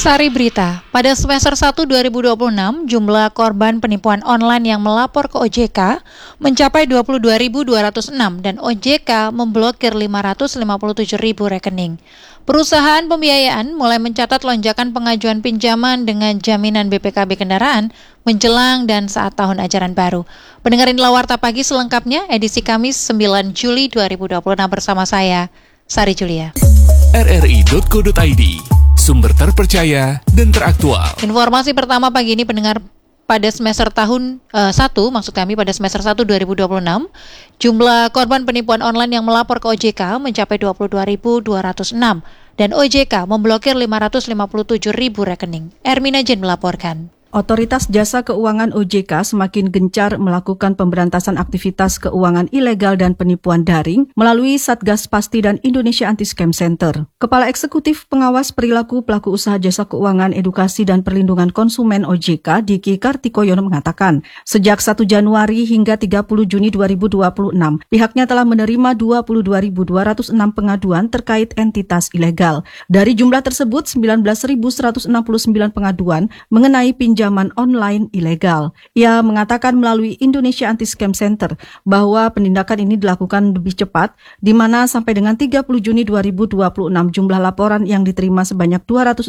Sari Berita, pada semester 1 2026, jumlah korban penipuan online yang melapor ke OJK mencapai 22.206 dan OJK memblokir 557.000 rekening. Perusahaan pembiayaan mulai mencatat lonjakan pengajuan pinjaman dengan jaminan BPKB kendaraan menjelang dan saat tahun ajaran baru. Pendengarin Warta Pagi selengkapnya, edisi Kamis 9 Juli 2026 bersama saya, Sari Julia. rri.co.id, sumber terpercaya dan teraktual. Informasi pertama pagi ini pendengar, pada semester tahun 1, pada semester 1 2026, jumlah korban penipuan online yang melapor ke OJK mencapai 22.206 dan OJK memblokir 557.000 rekening. Ermina Jen melaporkan. Otoritas Jasa Keuangan OJK semakin gencar melakukan pemberantasan aktivitas keuangan ilegal dan penipuan daring melalui Satgas Pasti dan Indonesia Anti-Scam Center. Kepala Eksekutif Pengawas Perilaku Pelaku Usaha Jasa Keuangan Edukasi dan Perlindungan Konsumen OJK, Diki Kartikoyono mengatakan, sejak 1 Januari hingga 30 Juni 2026, pihaknya telah menerima 22.206 pengaduan terkait entitas ilegal. Dari jumlah tersebut, 19.169 pengaduan mengenai pinjaman online ilegal. Ia mengatakan melalui Indonesia Anti-Scam Center bahwa penindakan ini dilakukan lebih cepat, di mana sampai dengan 30 Juni 2026 jumlah laporan yang diterima sebanyak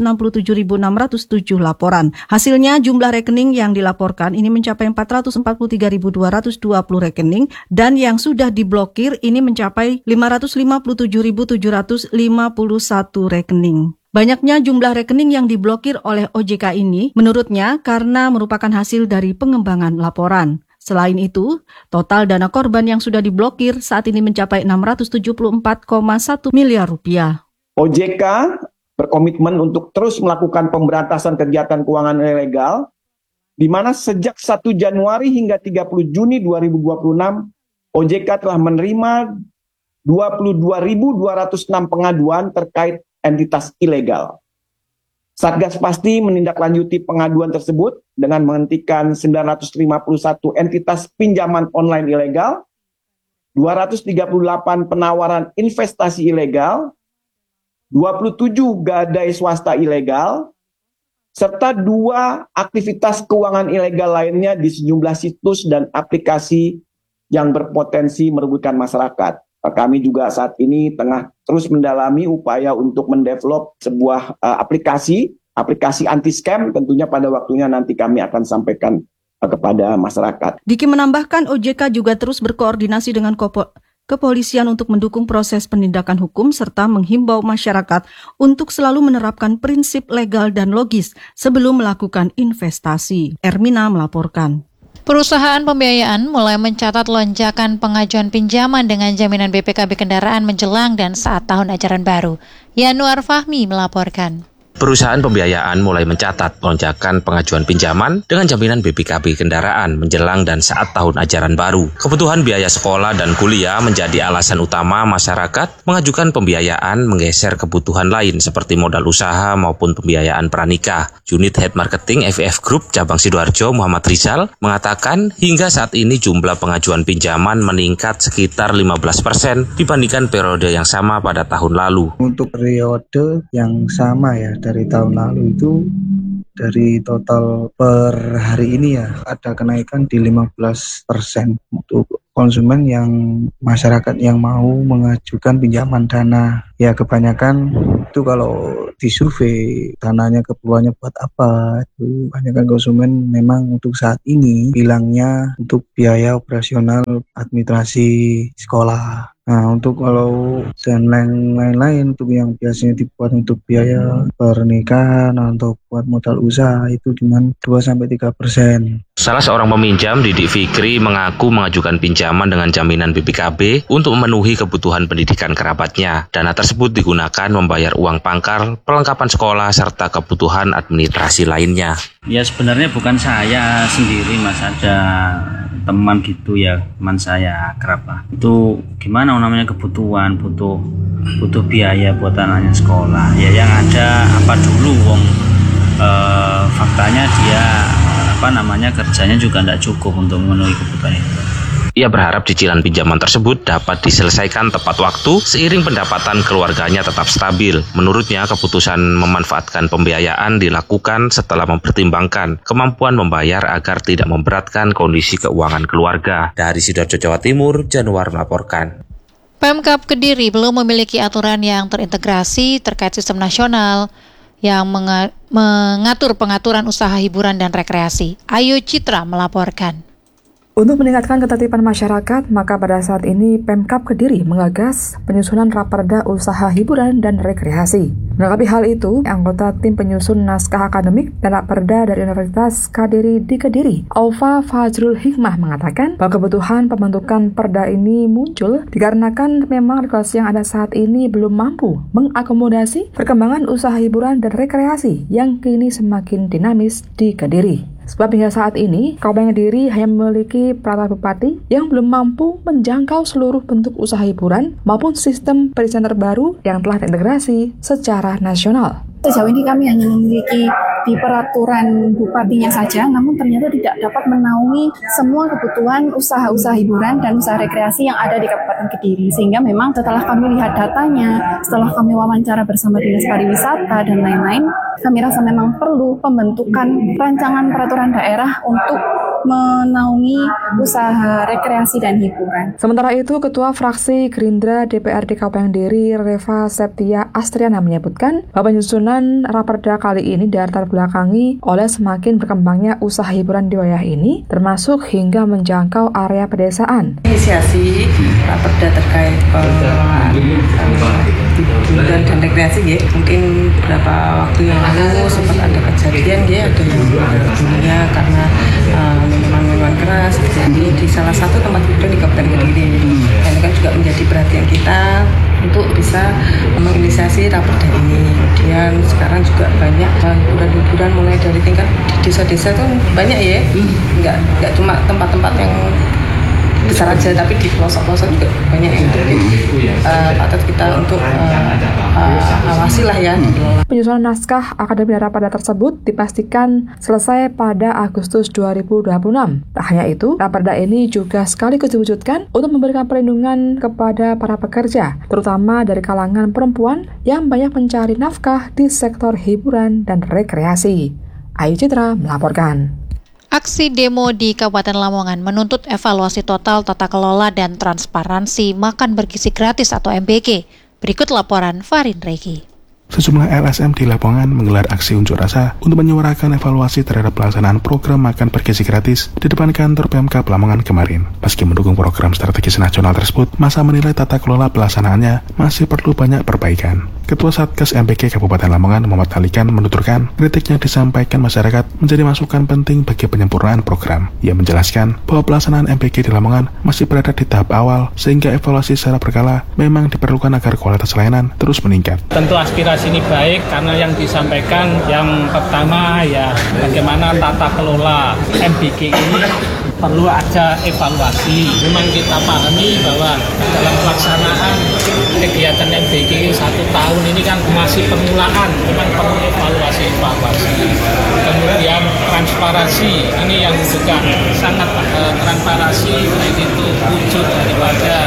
267.607 laporan. Hasilnya jumlah rekening yang dilaporkan ini mencapai 443.220 rekening dan yang sudah diblokir ini mencapai 557.751 rekening. Banyaknya jumlah rekening yang diblokir oleh OJK ini, menurutnya, karena merupakan hasil dari pengembangan laporan. Selain itu, total dana korban yang sudah diblokir saat ini mencapai 674,1 miliar rupiah. OJK berkomitmen untuk terus melakukan pemberantasan kegiatan keuangan ilegal, di mana sejak 1 Januari hingga 30 Juni 2026, OJK telah menerima 22.206 pengaduan terkait entitas ilegal. Satgas Pasti menindaklanjuti pengaduan tersebut dengan menghentikan 951 entitas pinjaman online ilegal, 238 penawaran investasi ilegal, 27 gadai swasta ilegal, serta 2 aktivitas keuangan ilegal lainnya di sejumlah situs dan aplikasi yang berpotensi merugikan masyarakat. Kami juga saat ini tengah terus mendalami upaya untuk mendevelop sebuah aplikasi anti-scam, tentunya pada waktunya nanti kami akan sampaikan kepada masyarakat. Diki menambahkan OJK juga terus berkoordinasi dengan kepolisian untuk mendukung proses penindakan hukum serta menghimbau masyarakat untuk selalu menerapkan prinsip legal dan logis sebelum melakukan investasi. Ermina melaporkan. Perusahaan pembiayaan mulai mencatat lonjakan pengajuan pinjaman dengan jaminan BPKB kendaraan menjelang dan saat tahun ajaran baru. Yanuar Fahmi melaporkan. Perusahaan pembiayaan mulai mencatat lonjakan pengajuan pinjaman dengan jaminan BPKB kendaraan menjelang dan saat tahun ajaran baru. Kebutuhan biaya sekolah dan kuliah menjadi alasan utama masyarakat mengajukan pembiayaan menggeser kebutuhan lain seperti modal usaha maupun pembiayaan pranikah. Unit Head Marketing FF Group Cabang Sidoarjo Muhammad Rizal mengatakan hingga saat ini jumlah pengajuan pinjaman meningkat sekitar 15% dibandingkan periode yang sama pada tahun lalu. Untuk periode yang sama ya, dari tahun lalu itu dari total per hari ini ya ada kenaikan di 15% untuk konsumen yang masyarakat yang mau mengajukan pinjaman dana. Ya kebanyakan itu kalau disurvei dananya keperluannya buat apa, itu kebanyakan konsumen memang untuk saat ini bilangnya untuk biaya operasional administrasi sekolah. Nah untuk kalau dan lain-lain untuk yang biasanya dibuat untuk biaya pernikahan atau buat modal usaha itu cuma 2-3%. Salah seorang peminjam, Didik Fikri, mengaku mengajukan pinjaman dengan jaminan BPKB untuk memenuhi kebutuhan pendidikan kerabatnya. Dana tersebut digunakan membayar uang pangkal, perlengkapan sekolah, serta kebutuhan administrasi lainnya. Ya sebenarnya bukan saya sendiri mas, ada teman gitu ya, teman saya akrab lah. Itu gimana namanya kebutuhan, butuh biaya buat anaknya sekolah. Ya yang ada apa dulu wong faktanya dia kerjanya juga tidak cukup untuk memenuhi kebutuhan itu. Ia berharap cicilan pinjaman tersebut dapat diselesaikan tepat waktu seiring pendapatan keluarganya tetap stabil. Menurutnya, keputusan memanfaatkan pembiayaan dilakukan setelah mempertimbangkan kemampuan membayar agar tidak memberatkan kondisi keuangan keluarga. Dari Sidoarjo, Jawa Timur, Januar melaporkan. Pemkab Kediri belum memiliki aturan yang terintegrasi terkait sistem nasional yang mengatur pengaturan usaha hiburan dan rekreasi. Ayu Citra melaporkan. Untuk meningkatkan ketertiban masyarakat, maka pada saat ini Pemkab Kediri menggagas penyusunan Raperda Usaha Hiburan dan Rekreasi. Menanggapi hal itu, anggota tim penyusun naskah akademik dan Raperda dari Universitas Kediri di Kediri, Aufa Fajrul Hikmah mengatakan bahwa kebutuhan pembentukan perda ini muncul dikarenakan memang regulasi yang ada saat ini belum mampu mengakomodasi perkembangan usaha hiburan dan rekreasi yang kini semakin dinamis di Kediri. Sebab hingga saat ini, Kabupaten Kediri hanya memiliki peraturan bupati yang belum mampu menjangkau seluruh bentuk usaha hiburan maupun sistem perizinan terbaru yang telah terintegrasi secara nasional. Sejauh ini kami hanya memiliki di peraturan bupatinya saja, namun ternyata tidak dapat menaungi semua kebutuhan usaha-usaha hiburan dan usaha rekreasi yang ada di Kabupaten Kediri. Sehingga memang setelah kami lihat datanya, setelah kami wawancara bersama Dinas Pariwisata dan lain-lain, kami rasa memang perlu pembentukan rancangan peraturan daerah untuk menaungi usaha rekreasi dan hiburan. Sementara itu, Ketua Fraksi Gerindra DPRD Kabupaten Kediri, Reva Septia Astriana menyebutkan bahwa penyusunan Raperda kali ini dilatar belakangi oleh semakin berkembangnya usaha hiburan di wilayah ini, termasuk hingga menjangkau area pedesaan. Inisiasi Raperda terkait pengelolaan hiburan dan rekreasi, ya. Mungkin beberapa waktu yang lalu sempat ada kejadian, ya, ada yang meninggal dunia karena minuman keras terjadi di salah satu tempat hiburan di Kabupaten Kediri. Dan itu kan juga menjadi perhatian kita untuk bisa menginisiasi Raperda ini. Kemudian sekarang juga banyak hiburan-hiburan mulai dari tingkat di desa-desa itu banyak, ya. Nggak cuma tempat-tempat yang besar aja, tapi di pelosok-pelosok juga banyak yang patut kita untuk awasi lah, ya. Penyusunan naskah akademi Raperda tersebut dipastikan selesai pada Agustus 2026. Tak hanya itu, Raperda ini juga sekaligus diwujudkan untuk memberikan perlindungan kepada para pekerja, terutama dari kalangan perempuan yang banyak mencari nafkah di sektor hiburan dan rekreasi. Ayu Citra melaporkan. Aksi demo di Kabupaten Lamongan menuntut evaluasi total tata kelola dan transparansi makan bergizi gratis atau MBG. Berikut laporan Farin Regi. Sejumlah LSM di Lamongan menggelar aksi unjuk rasa untuk menyuarakan evaluasi terhadap pelaksanaan program makan bergizi gratis di depan kantor Pemkab Lamongan kemarin. Meski mendukung program strategis nasional tersebut, masa menilai tata kelola pelaksanaannya masih perlu banyak perbaikan. Ketua Satgas MBG Kabupaten Lamongan Muhammad Alikan menuturkan kritik yang disampaikan masyarakat menjadi masukan penting bagi penyempurnaan program. Ia menjelaskan bahwa pelaksanaan MBG di Lamongan masih berada di tahap awal sehingga evaluasi secara berkala memang diperlukan agar kualitas layanan terus meningkat. Tentu aspirasi ini baik karena yang disampaikan yang pertama ya bagaimana tata kelola MBG ini perlu ada evaluasi. Memang kita pahami bahwa dalam pelaksanaan kegiatan MBG 1 tahun ini kan masih permulaan, memang perlu evaluasi. Kemudian transparansi, ini yang juga sangat transparansi, baik itu wujud daripada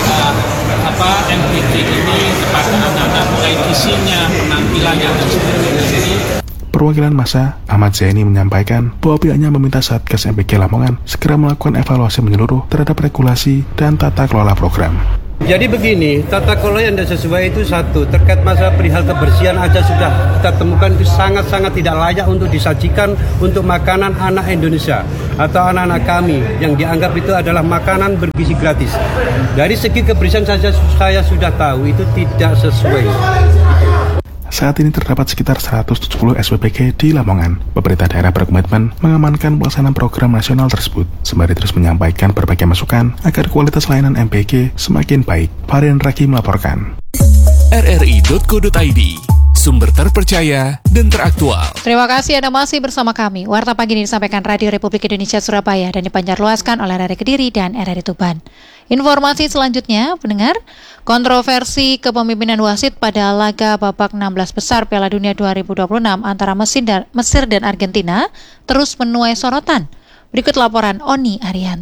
MBG ini kepada anak-anak, mulai isinya, penampilannya dan sebagainya. Perwakilan massa Ahmad Zaini menyampaikan bahwa pihaknya meminta Satgas MBG Lamongan segera melakukan evaluasi menyeluruh terhadap regulasi dan tata kelola program. Jadi begini, tata kelola yang tidak sesuai itu satu, terkait masalah perihal kebersihan aja sudah kita temukan itu sangat-sangat tidak layak untuk disajikan untuk makanan anak Indonesia atau anak-anak kami yang dianggap itu adalah makanan bergizi gratis. Dari segi kebersihan saja saya sudah tahu itu tidak sesuai. Saat ini terdapat sekitar 170 SPBG di Lamongan. Pemerintah daerah berkomitmen mengamankan pelaksanaan program nasional tersebut, sembari terus menyampaikan berbagai masukan agar kualitas layanan MBG semakin baik. Farin Raki melaporkan. RRI.co.id, sumber terpercaya dan teraktual. Terima kasih Anda masih bersama kami. Warta pagi ini disampaikan Radio Republik Indonesia Surabaya dan dipancarluaskan oleh RRI Kediri dan RRI Tuban. Informasi selanjutnya, pendengar, kontroversi kepemimpinan wasit pada laga babak 16 besar Piala Dunia 2026 antara Mesir dan Argentina terus menuai sorotan. Berikut laporan Oni Arianto.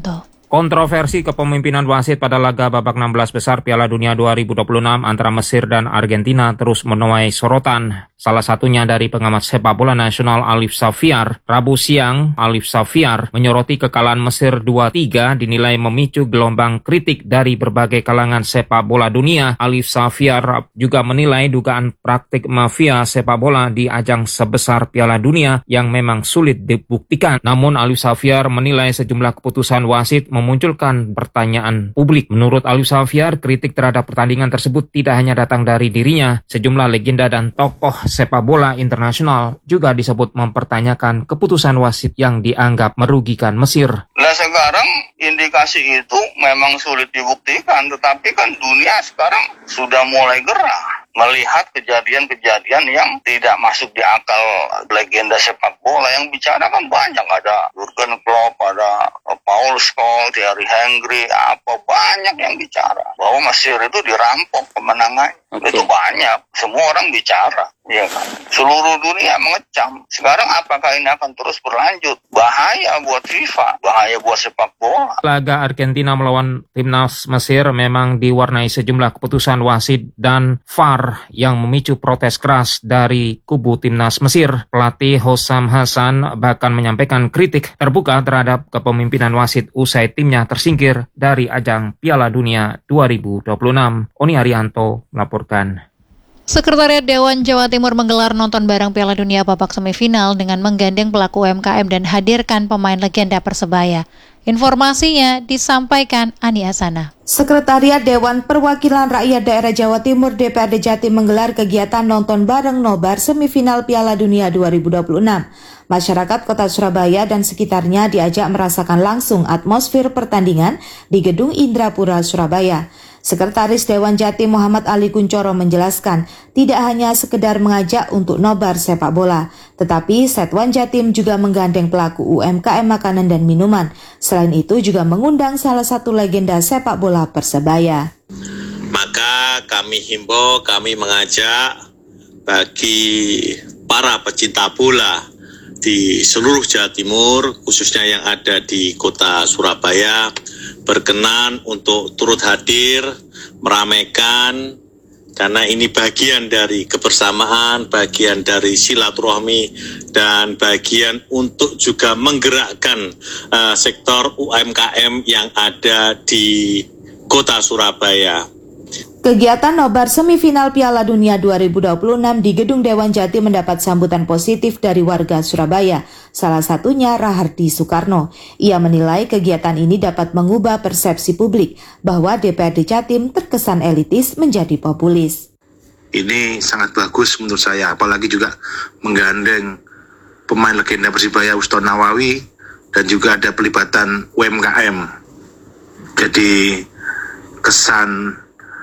Kontroversi kepemimpinan wasit pada laga babak 16 besar Piala Dunia 2026 antara Mesir dan Argentina terus menuai sorotan. Salah satunya dari pengamat sepak bola nasional Alif Safiar. Rabu siang, Alif Safiar menyoroti kekalahan Mesir 2-3 dinilai memicu gelombang kritik dari berbagai kalangan sepak bola dunia. Alif Safiar juga menilai dugaan praktik mafia sepak bola di ajang sebesar Piala Dunia yang memang sulit dibuktikan. Namun Alif Safiar menilai sejumlah keputusan wasit memunculkan pertanyaan publik. Menurut Alif Safiar, kritik terhadap pertandingan tersebut tidak hanya datang dari dirinya. Sejumlah legenda dan tokoh sepak bola internasional juga disebut mempertanyakan keputusan wasit yang dianggap merugikan Mesir. Nah sekarang indikasi itu memang sulit dibuktikan, tetapi kan dunia sekarang sudah mulai gerah melihat kejadian-kejadian yang tidak masuk di akal legenda sepak bola. Yang bicara kan banyak, ada Jurgen Klopp, ada Paul Scholes, Thierry Henry, banyak yang bicara bahwa Mesir itu dirampok kemenangan. Itu banyak, semua orang bicara, ya kan? Seluruh dunia mengecam. Sekarang apakah ini akan terus berlanjut? Bahaya buat FIFA, bahaya buat sepak bola. Laga Argentina melawan timnas Mesir memang diwarnai sejumlah keputusan wasit dan VAR yang memicu protes keras dari kubu timnas Mesir. Pelatih Hossam Hassan bahkan menyampaikan kritik terbuka terhadap kepemimpinan wasit usai timnya tersingkir dari ajang Piala Dunia 2026. Oni Arianto melaporkan. Sekretariat Dewan Jawa Timur menggelar nonton bareng Piala Dunia babak semifinal dengan menggandeng pelaku UMKM dan hadirkan pemain legenda Persebaya. Informasinya disampaikan Ani Asana. Sekretariat Dewan Perwakilan Rakyat Daerah Jawa Timur DPRD Jatim menggelar kegiatan nonton bareng nobar semifinal Piala Dunia 2026. Masyarakat Kota Surabaya dan sekitarnya diajak merasakan langsung atmosfer pertandingan di Gedung Indrapura, Surabaya. Sekretaris Dewan Jatim Muhammad Ali Kuncoro menjelaskan, tidak hanya sekedar mengajak untuk nobar sepak bola, tetapi Setwan Jatim juga menggandeng pelaku UMKM makanan dan minuman. Selain itu juga mengundang salah satu legenda sepak bola Persebaya. Maka kami himbau, kami mengajak bagi para pecinta bola di seluruh Jawa Timur, khususnya yang ada di Kota Surabaya, berkenan untuk turut hadir, meramaikan, karena ini bagian dari kebersamaan, bagian dari silaturahmi, dan bagian untuk juga menggerakkan sektor UMKM yang ada di Kota Surabaya. Kegiatan nobar semifinal Piala Dunia 2026 di Gedung Dewan Jatim mendapat sambutan positif dari warga Surabaya, salah satunya Rahardi Soekarno. Ia menilai kegiatan ini dapat mengubah persepsi publik bahwa DPRD Jatim terkesan elitis menjadi populis. Ini sangat bagus menurut saya, apalagi juga menggandeng pemain legenda Persibaya Uston Nawawi dan juga ada pelibatan UMKM. Jadi kesan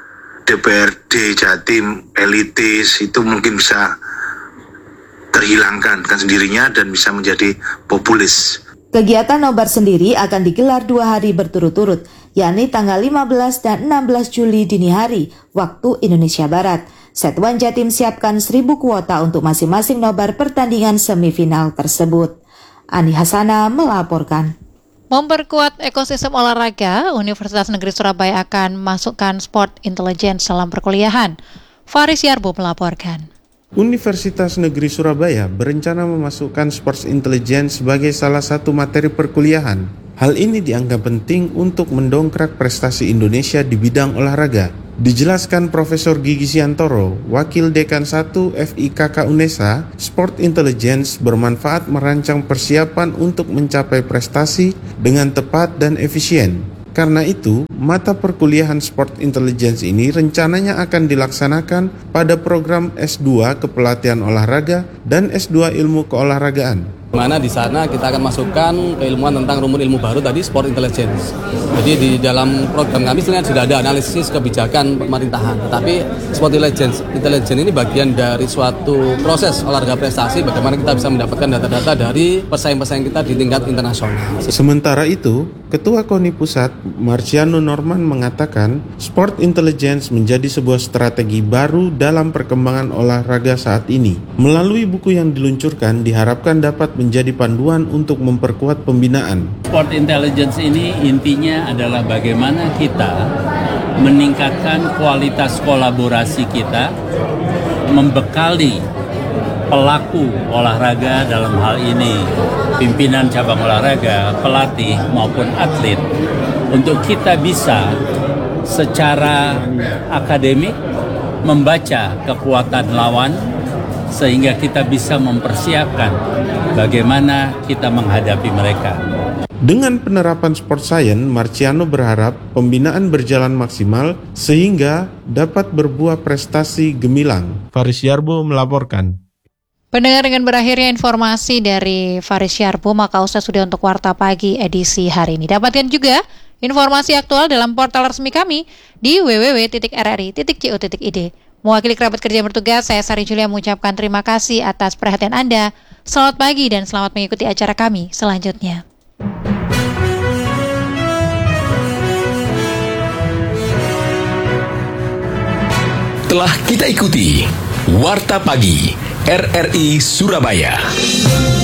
DPRD Jatim elitis itu mungkin bisa terhilangkan kan sendirinya dan bisa menjadi populis. Kegiatan nobar sendiri akan digelar 2 hari berturut-turut, yakni tanggal 15 dan 16 Juli dini hari waktu Indonesia Barat. Setwan Jatim siapkan 1.000 kuota untuk masing-masing nobar pertandingan semifinal tersebut. Ani Hasana melaporkan. Memperkuat ekosistem olahraga, Universitas Negeri Surabaya akan masukkan sport intelligence dalam perkuliahan. Faris Yarbo melaporkan. Universitas Negeri Surabaya berencana memasukkan sports intelligence sebagai salah satu materi perkuliahan. Hal ini dianggap penting untuk mendongkrak prestasi Indonesia di bidang olahraga. Dijelaskan Profesor Gigi Siantoro, Wakil Dekan 1 FIKK UNESA, Sport Intelligence bermanfaat merancang persiapan untuk mencapai prestasi dengan tepat dan efisien. Karena itu, mata perkuliahan Sport Intelligence ini rencananya akan dilaksanakan pada program S2 Kepelatihan Olahraga dan S2 Ilmu Keolahragaan. Mana di sana kita akan masukkan keilmuan tentang rumus ilmu baru tadi, sport intelligence. Jadi di dalam program kami sebenarnya sudah ada analisis kebijakan pemerintahan. Tetapi sport intelligence ini bagian dari suatu proses olahraga prestasi, bagaimana kita bisa mendapatkan data-data dari pesaing-pesaing kita di tingkat internasional. Sementara itu, Ketua KONI Pusat Marciano Norman mengatakan sport intelligence menjadi sebuah strategi baru dalam perkembangan olahraga saat ini. Melalui buku yang diluncurkan diharapkan dapat menjadi panduan untuk memperkuat pembinaan. Sport intelligence ini intinya adalah bagaimana kita meningkatkan kualitas kolaborasi kita, membekali pelaku olahraga dalam hal ini, pimpinan cabang olahraga, pelatih maupun atlet, untuk kita bisa secara akademik membaca kekuatan lawan sehingga kita bisa mempersiapkan bagaimana kita menghadapi mereka. Dengan penerapan sport science, Marciano berharap pembinaan berjalan maksimal sehingga dapat berbuah prestasi gemilang. Faris Yarbo melaporkan. Pendengar, dengan berakhirnya informasi dari Faris Yarbo, maka Ustaz sudah untuk Warta Pagi edisi hari ini. Dapatkan juga informasi aktual dalam portal resmi kami di www.rri.co.id. Mewakili kerabat kerja bertugas, saya Sari Julia mengucapkan terima kasih atas perhatian Anda. Selamat pagi dan selamat mengikuti acara kami selanjutnya. Telah kita ikuti Warta Pagi RRI Surabaya.